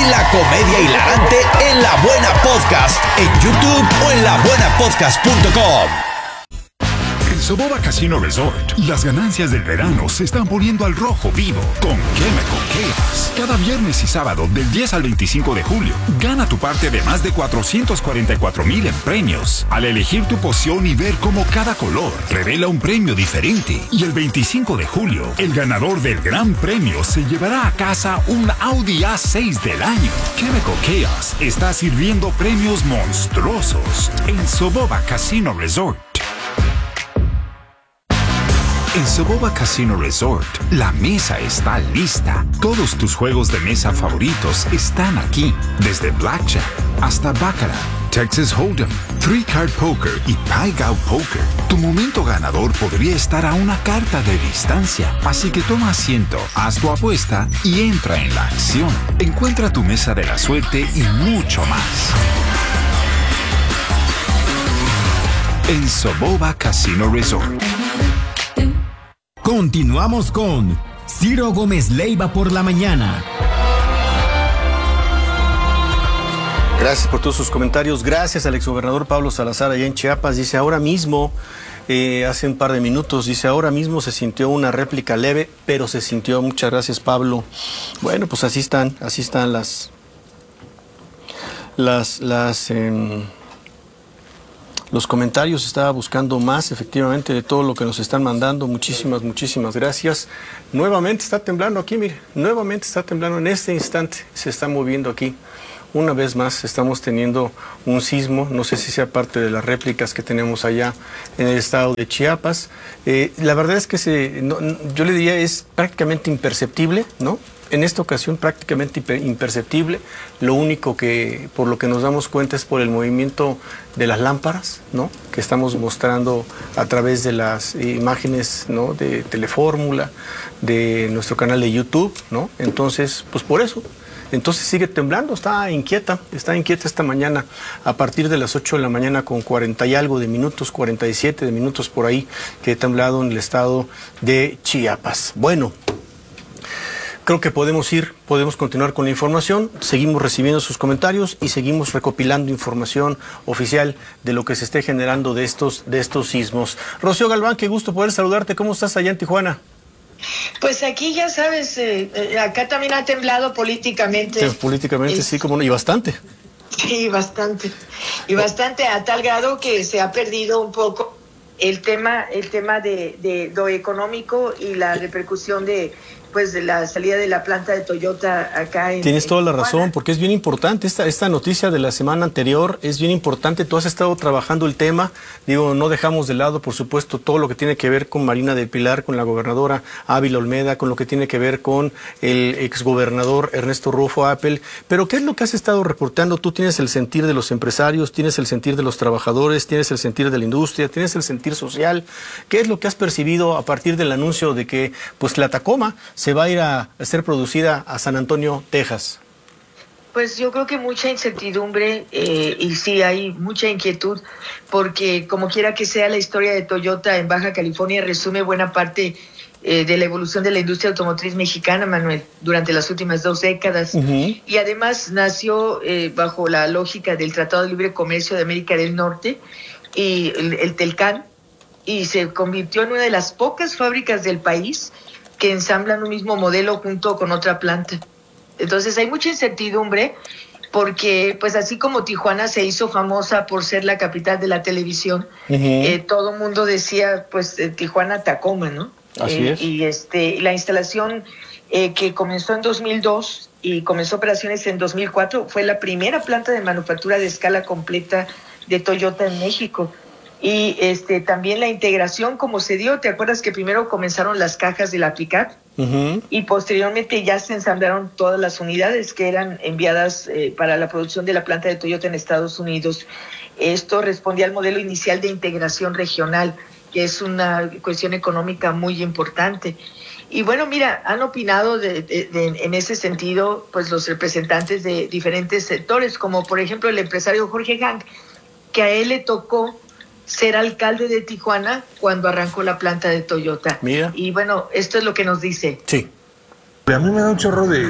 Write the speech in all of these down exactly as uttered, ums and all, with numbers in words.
La comedia hilarante en La Buena Podcast, en YouTube o en la buena podcast punto com. En Soboba Casino Resort, las ganancias del verano se están poniendo al rojo vivo con Chemical Chaos. Cada viernes y sábado del diez al veinticinco de julio, gana tu parte de más de cuatrocientos cuarenta y cuatro mil en premios al elegir tu poción y ver cómo cada color revela un premio diferente. Y el veinticinco de julio, el ganador del gran premio se llevará a casa un Audi A seis del año. Chemical Chaos está sirviendo premios monstruosos en Soboba Casino Resort. En Soboba Casino Resort, la mesa está lista. Todos tus juegos de mesa favoritos están aquí. Desde Blackjack hasta Baccarat, Texas Hold'em, Three Card Poker y Pai Gow Poker. Tu momento ganador podría estar a una carta de distancia. Así que toma asiento, haz tu apuesta y entra en la acción. Encuentra tu mesa de la suerte y mucho más en Soboba Casino Resort. Continuamos con Ciro Gómez Leiva por la mañana. Gracias por todos sus comentarios. Gracias al exgobernador Pablo Salazar allá en Chiapas. Dice ahora mismo, eh, hace un par de minutos, dice ahora mismo se sintió una réplica leve, pero se sintió. Muchas gracias, Pablo. Bueno, pues así están, así están las, las, las, eh, los comentarios. Estaba buscando más, efectivamente, de todo lo que nos están mandando. Muchísimas, muchísimas gracias. Nuevamente está temblando aquí, mire. Nuevamente está temblando. En este instante se está moviendo aquí. Una vez más estamos teniendo un sismo. No sé si sea parte de las réplicas que tenemos allá en el estado de Chiapas. Eh, la verdad es que se, no, yo le diría es prácticamente imperceptible, ¿no? En esta ocasión prácticamente imperceptible. Lo único que, por lo que nos damos cuenta es por el movimiento de las lámparas, ¿no? Que estamos mostrando a través de las imágenes, ¿no? De Telefórmula, de nuestro canal de YouTube, ¿no? Entonces, pues por eso. Entonces sigue temblando, está inquieta, está inquieta esta mañana a partir de las ocho de la mañana con cuarenta y algo de minutos, cuarenta y siete de minutos por ahí, que he temblado en el estado de Chiapas. Bueno. Creo que podemos ir, podemos continuar con la información, seguimos recibiendo sus comentarios y seguimos recopilando información oficial de lo que se esté generando de estos, de estos sismos. Rocío Galván, qué gusto poder saludarte. ¿Cómo estás allá en Tijuana? Pues aquí ya sabes, eh, eh, acá también ha temblado políticamente. Sí, políticamente es... sí, como no, y bastante. Sí, bastante. Y bastante a tal grado que se ha perdido un poco el tema, el tema de, de lo económico y la repercusión de... pues de la salida de la planta de Toyota acá en... Tienes toda en la Tijuana. razón, porque es bien importante, esta, esta noticia de la semana anterior es bien importante. Tú has estado trabajando el tema, digo, no dejamos de lado, por supuesto, todo lo que tiene que ver con Marina del Pilar, con la gobernadora Ávila Olmeda, con lo que tiene que ver con el exgobernador Ernesto Rufo Appel, pero ¿qué es lo que has estado reportando? Tú tienes el sentir de los empresarios, tienes el sentir de los trabajadores, tienes el sentir de la industria, tienes el sentir social. ¿Qué es lo que has percibido a partir del anuncio de que, pues, la Tacoma se va a ir a ser producida a San Antonio, Texas? Pues yo creo que mucha incertidumbre eh, y sí hay mucha inquietud porque como quiera que sea la historia de Toyota en Baja California resume buena parte eh, de la evolución de la industria automotriz mexicana, Manuel, durante las últimas dos décadas. Uh-huh. Y además nació eh, bajo la lógica del Tratado de Libre Comercio de América del Norte y el, el TELCAN, y se convirtió en una de las pocas fábricas del país que ensamblan un mismo modelo junto con otra planta. Entonces hay mucha incertidumbre porque, pues así como Tijuana se hizo famosa por ser la capital de la televisión, uh-huh. eh, todo el mundo decía, pues, eh, Tijuana Tacoma, ¿no? Así eh, es. Y este, la instalación eh, que comenzó en dos mil dos y comenzó operaciones en dos mil cuatro fue la primera planta de manufactura de escala completa de Toyota en México. Y este también la integración como se dio, ¿te acuerdas que primero comenzaron las cajas de la pick-up? Uh-huh. Y posteriormente ya se ensamblaron todas las unidades que eran enviadas eh, para la producción de la planta de Toyota en Estados Unidos. Esto respondía al modelo inicial de integración regional, que es una cuestión económica muy importante. Y bueno, mira, han opinado de, de, de, en ese sentido pues los representantes de diferentes sectores, como por ejemplo el empresario Jorge Gang, que a él le tocó ser alcalde de Tijuana cuando arrancó la planta de Toyota. Mira. Y bueno, esto es lo que nos dice. Sí. A mí me da un chorro de,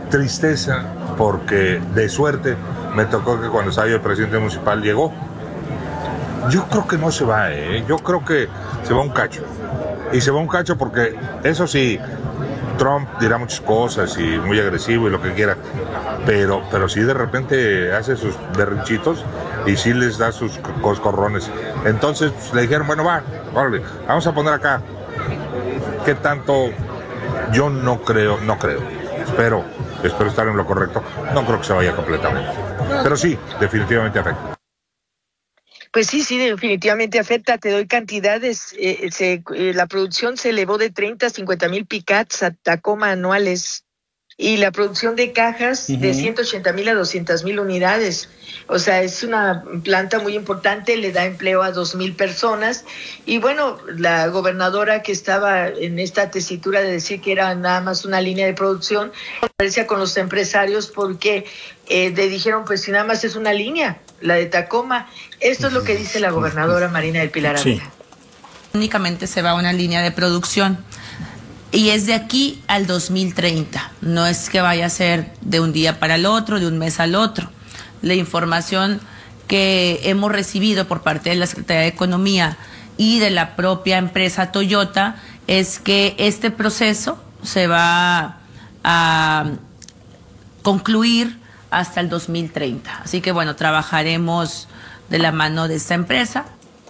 tristeza porque de suerte me tocó que cuando estaba yo presidente municipal llegó. Yo creo que no se va, ¿eh? Yo creo que se va un cacho. Y se va un cacho porque, eso sí, Trump dirá muchas cosas y muy agresivo y lo que quiera, pero, pero sí de repente hace sus berrinchitos y sí les da sus coscorrones. Entonces pues, le dijeron, bueno, va, órale, vamos a poner acá. ¿Qué tanto? Yo no creo, no creo. Espero, espero estar en lo correcto. No creo que se vaya completamente. Pero sí, definitivamente afecta. Pues sí, sí, definitivamente afecta. Te doy cantidades. Eh, se, eh, la producción se elevó de treinta a cincuenta mil picats a Tacoma anuales. Y la producción de cajas uh-huh. de ciento ochenta mil a doscientas mil unidades. O sea, es una planta muy importante, le da empleo a dos mil personas. Y bueno, la gobernadora que estaba en esta tesitura de decir que era nada más una línea de producción, conferencia con los empresarios porque eh, le dijeron, pues si nada más es una línea, la de Tacoma. Esto es lo que dice la gobernadora Marina del Pilar Ávila. Sí. Únicamente se va a una línea de producción. Y es de aquí al dos mil treinta, no es que vaya a ser de un día para el otro, de un mes al otro. La información que hemos recibido por parte de la Secretaría de Economía y de la propia empresa Toyota es que este proceso se va a concluir hasta el dos mil treinta. Así que bueno, trabajaremos de la mano de esta empresa.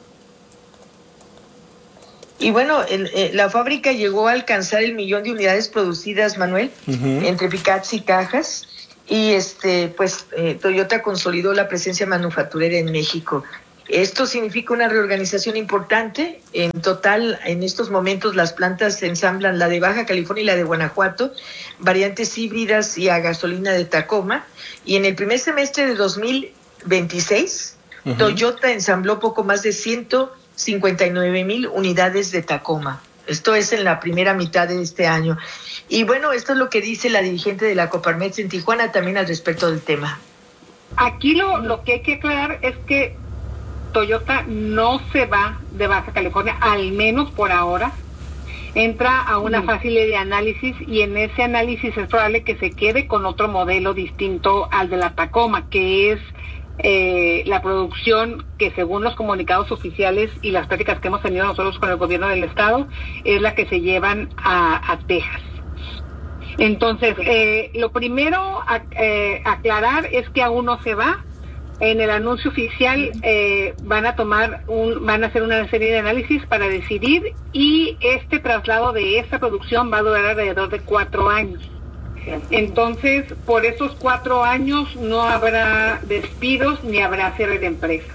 Y bueno, el, eh, la fábrica llegó a alcanzar el millón de unidades producidas, Manuel, uh-huh. entre picats y cajas. Y este, pues eh, Toyota consolidó la presencia manufacturera en México. Esto significa una reorganización importante. En total, en estos momentos las plantas se ensamblan la de Baja California y la de Guanajuato, variantes híbridas y a gasolina de Tacoma. Y en el primer semestre de dos mil veintiséis, uh-huh. Toyota ensambló poco más de ciento cincuenta y nueve mil unidades de Tacoma. Esto es en la primera mitad de este año. Y bueno, esto es lo que dice la dirigente de la Coparmex en Tijuana también al respecto del tema. Aquí lo, lo que hay que aclarar es que Toyota no se va de Baja California, al menos por ahora. Entra a una fase de análisis y en ese análisis es probable que se quede con otro modelo distinto al de la Tacoma, que es Eh, la producción que según los comunicados oficiales y las prácticas que hemos tenido nosotros con el gobierno del estado es la que se llevan a, a Texas. Entonces, eh, lo primero a eh, aclarar es que aún no se va. En el anuncio oficial eh, van a tomar un, van a hacer una serie de análisis para decidir y este traslado de esta producción va a durar alrededor de cuatro años. Entonces, por esos cuatro años no habrá despidos ni habrá cierre de empresa.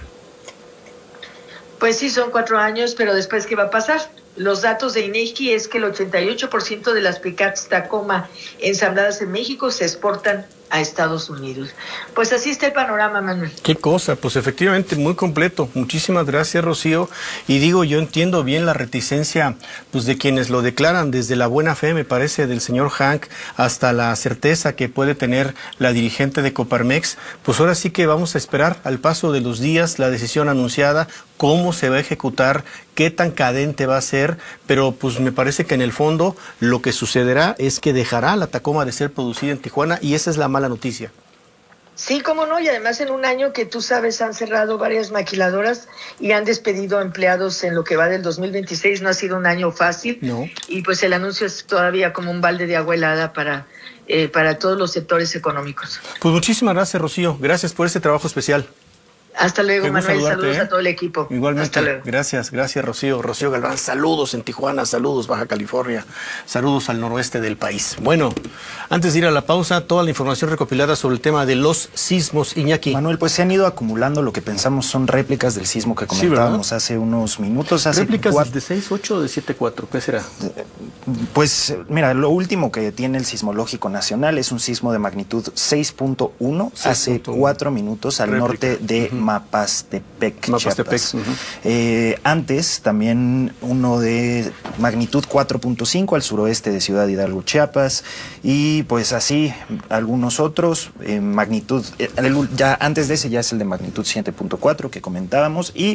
Pues sí, son cuatro años, pero después, ¿qué va a pasar? Los datos de INEGI es que el ochenta y ocho por ciento de las pickups Tacoma ensambladas en México se exportan a Estados Unidos. Pues así está el panorama, Manuel. Qué cosa, pues efectivamente muy completo. Muchísimas gracias, Rocío. Y digo, yo entiendo bien la reticencia pues de quienes lo declaran, desde la buena fe, me parece, del señor Hank, hasta la certeza que puede tener la dirigente de Coparmex. Pues ahora sí que vamos a esperar al paso de los días la decisión anunciada, cómo se va a ejecutar, qué tan cadente va a ser, pero pues me parece que en el fondo lo que sucederá es que dejará la Tacoma de ser producida en Tijuana y esa es la mala noticia. Sí, cómo no, y además en un año que tú sabes han cerrado varias maquiladoras y han despedido empleados en lo que va del dos mil veintiséis, no ha sido un año fácil. No. Y pues el anuncio es todavía como un balde de agua helada para, eh, para todos los sectores económicos. Pues muchísimas gracias, Rocío, gracias por este trabajo especial. Hasta luego, Manuel, saludos ¿eh? a todo el equipo. Igualmente, hasta luego. Gracias, gracias, Rocío. Rocío Galván, saludos en Tijuana, saludos Baja California, saludos al noroeste del país. Bueno, antes de ir a la pausa, toda la información recopilada sobre el tema de los sismos, Iñaki. Manuel, pues se han ido acumulando, lo que pensamos son réplicas del sismo que comentábamos sí, hace unos minutos. Hace ¿Réplicas cuatro... de seis ocho o de siete cuatro? ¿Qué será? Pues mira, lo último que tiene el Sismológico Nacional es un sismo de magnitud seis punto uno hace cuatro minutos al Réplica. norte de uh-huh. Mapastepec. Mapastepec. Uh-huh. eh, antes también uno de magnitud cuatro punto cinco al suroeste de Ciudad Hidalgo, Chiapas, y pues así algunos otros, eh, magnitud, eh, ya antes de ese ya es el de magnitud siete punto cuatro que comentábamos, y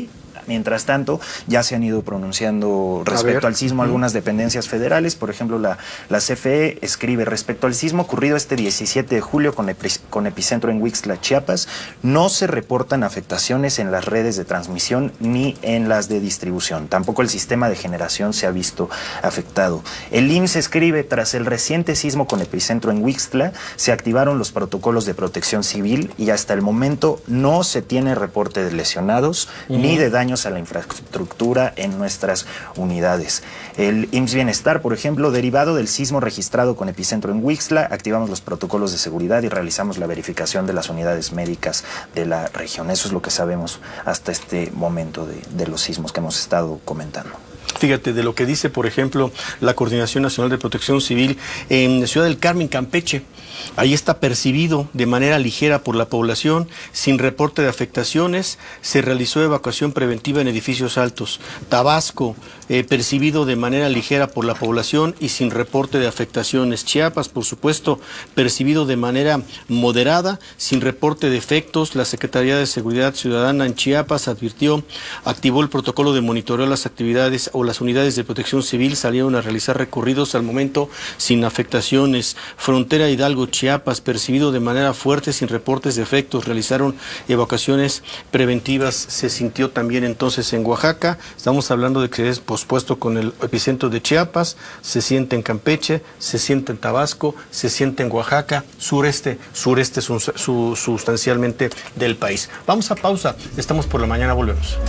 Mientras tanto, ya se han ido pronunciando respecto al sismo algunas dependencias federales. Por ejemplo, la, la C F E escribe: respecto al sismo ocurrido este diecisiete de julio con, epi, con epicentro en Huixtla, Chiapas, no se reportan afectaciones en las redes de transmisión ni en las de distribución. Tampoco el sistema de generación se ha visto afectado. El I M S S escribe: tras el reciente sismo con epicentro en Huixtla, se activaron los protocolos de protección civil y hasta el momento no se tiene reporte de lesionados uh-huh. ni de daños a la infraestructura en nuestras unidades. El I M S S Bienestar, por ejemplo, derivado del sismo registrado con epicentro en Huixtla, activamos los protocolos de seguridad y realizamos la verificación de las unidades médicas de la región. Eso es lo que sabemos hasta este momento de, de los sismos que hemos estado comentando. Fíjate, de lo que dice, por ejemplo, la Coordinación Nacional de Protección Civil en Ciudad del Carmen, Campeche. Ahí está percibido de manera ligera por la población, sin reporte de afectaciones. Se realizó evacuación preventiva en edificios altos. Tabasco, eh, percibido de manera ligera por la población y sin reporte de afectaciones. Chiapas, por supuesto, percibido de manera moderada, sin reporte de efectos. La Secretaría de Seguridad Ciudadana en Chiapas advirtió, activó el protocolo de monitoreo a las actividades o las unidades de protección civil salieron a realizar recorridos al momento sin afectaciones. Frontera Hidalgo, Chiapas, percibido de manera fuerte, sin reportes de efectos, realizaron evacuaciones preventivas. Se sintió también entonces en Oaxaca. Estamos hablando de que es pospuesto con el epicentro de Chiapas, se siente en Campeche, se siente en Tabasco, se siente en Oaxaca, sureste, sureste su, su, sustancialmente del país. Vamos a pausa, estamos por la mañana, volvemos.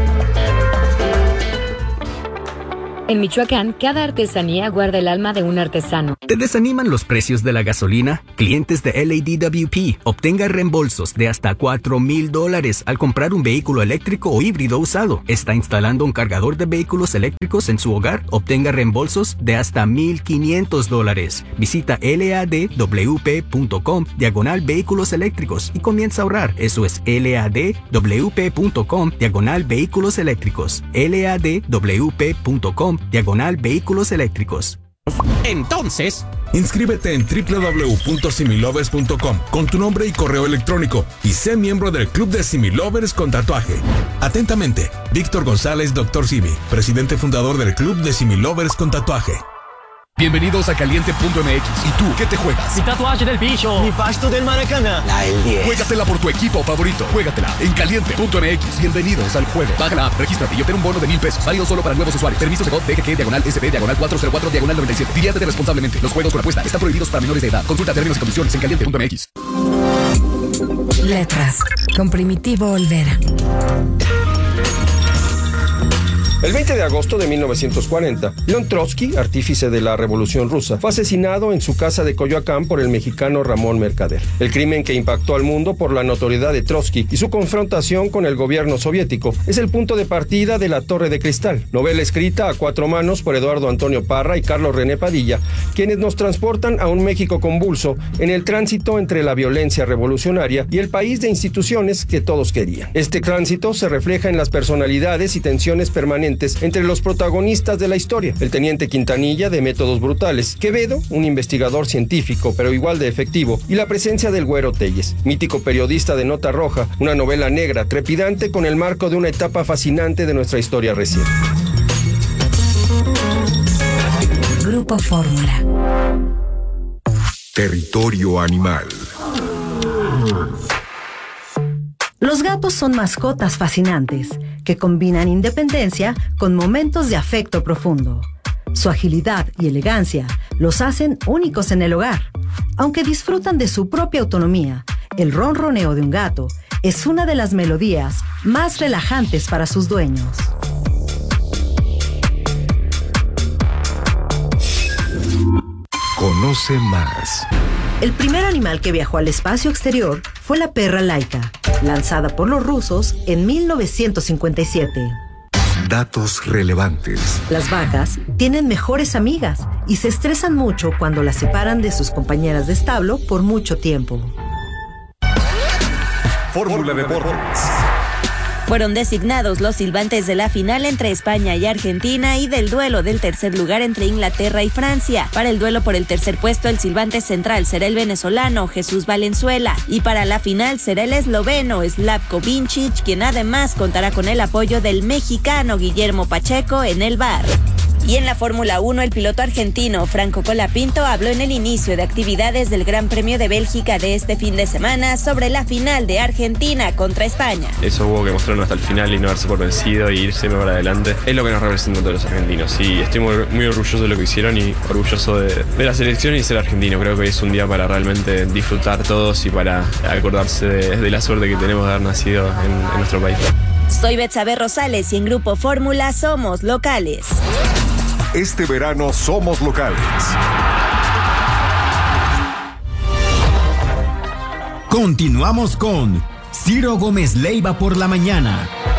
En Michoacán, cada artesanía guarda el alma de un artesano. ¿Te desaniman los precios de la gasolina? Clientes de L A D W P, obtenga reembolsos de hasta cuatro mil dólares al comprar un vehículo eléctrico o híbrido usado. ¿Está instalando un cargador de vehículos eléctricos en su hogar? Obtenga reembolsos de hasta mil quinientos dólares. Visita ladwp.com diagonal vehículos eléctricos y comienza a ahorrar. Eso es ladwp.com diagonal vehículos eléctricos. ladwp.com diagonal vehículos eléctricos. Entonces, inscríbete en doble u doble u doble u punto similovers punto com con tu nombre y correo electrónico y sé miembro del Club de Similovers con tatuaje. Atentamente, Víctor González, doctor Simi, presidente fundador del Club de Similovers con tatuaje. Bienvenidos a Caliente punto M X. ¿Y tú qué te juegas? Mi tatuaje del bicho. Mi pasto del Maracaná. La L diez. Juégatela por tu equipo favorito. Juégatela en Caliente punto M X. Bienvenidos al juego. Baja la app, regístrate y obtén un bono de mil pesos. Válido solo para nuevos usuarios. Permiso de G O T, D G G, diagonal S B, diagonal cuatro cero cuatro, diagonal noventa y siete. Diviértete responsablemente. Los juegos con apuesta están prohibidos para menores de edad. Consulta términos y condiciones en Caliente punto M X. Letras, con Primitivo Olvera. El veinte de agosto de mil novecientos cuarenta, León Trotsky, artífice de la Revolución Rusa, fue asesinado en su casa de Coyoacán por el mexicano Ramón Mercader. El crimen que impactó al mundo por la notoriedad de Trotsky y su confrontación con el gobierno soviético es el punto de partida de La Torre de Cristal, novela escrita a cuatro manos por Eduardo Antonio Parra y Carlos René Padilla, quienes nos transportan a un México convulso en el tránsito entre la violencia revolucionaria y el país de instituciones que todos querían. Este tránsito se refleja en las personalidades y tensiones permanentes entre los protagonistas de la historia: el teniente Quintanilla, de métodos brutales; Quevedo, un investigador científico pero igual de efectivo; y la presencia del Güero Telles, mítico periodista de Nota Roja, una novela negra trepidante con el marco de una etapa fascinante de nuestra historia reciente. Grupo Fórmula. Territorio animal. Los gatos son mascotas fascinantes que combinan independencia con momentos de afecto profundo. Su agilidad y elegancia los hacen únicos en el hogar. Aunque disfrutan de su propia autonomía, el ronroneo de un gato es una de las melodías más relajantes para sus dueños. Conoce más. El primer animal que viajó al espacio exterior fue la perra Laika, lanzada por los rusos en mil novecientos cincuenta y siete. Datos relevantes. Las vacas tienen mejores amigas y se estresan mucho cuando las separan de sus compañeras de establo por mucho tiempo. Fórmula Deportes. Fueron designados los silbantes de la final entre España y Argentina y del duelo del tercer lugar entre Inglaterra y Francia. Para el duelo por el tercer puesto, el silbante central será el venezolano Jesús Valenzuela y para la final será el esloveno Slavko Vincic, quien además contará con el apoyo del mexicano Guillermo Pacheco en el V A R. Y en la Fórmula uno, el piloto argentino Franco Colapinto habló en el inicio de actividades del Gran Premio de Bélgica de este fin de semana sobre la final de Argentina contra España. Eso hubo que mostrarlo hasta el final y no darse por vencido y irse para adelante. Es lo que nos representa a todos los argentinos. Y estoy muy, muy orgulloso de lo que hicieron y orgulloso de, de la selección y ser argentino. Creo que es un día para realmente disfrutar todos y para acordarse de, de la suerte que tenemos de haber nacido en, en nuestro país. Soy Betsabe Rosales y en Grupo Fórmula somos locales. Este verano somos locales. Continuamos con Ciro Gómez Leiva por la mañana.